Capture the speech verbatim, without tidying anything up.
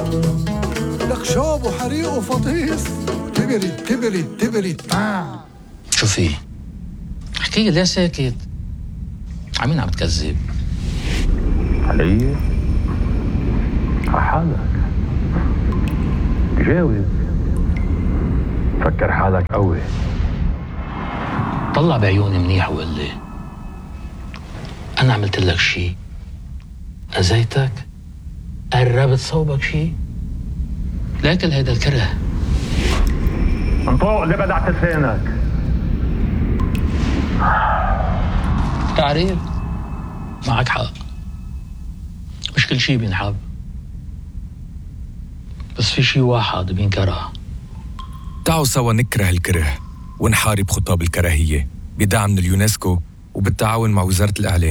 لك شوب وحريق وفطيس. كبرت كبرت كبرت. آه. شو في؟ احكي لي ليه ساكت؟ عمين عم تكذب؟ علي؟ حالك جاوب، فكر حالك قوي. طلع بعيوني منيح وقال لي أنا عملت لك شي؟ أذيتك؟ قربت صوبك شي؟ لكن هيدا الكره. انطوق اللي بدعت لسانك. تعريف معك حق، مش كل شي بينحب، بس في شي واحد بينكره. تعالوا سوا نكره الكره ونحارب خطاب الكراهية بدعم من اليونسكو وبالتعاون مع وزارة الإعلام.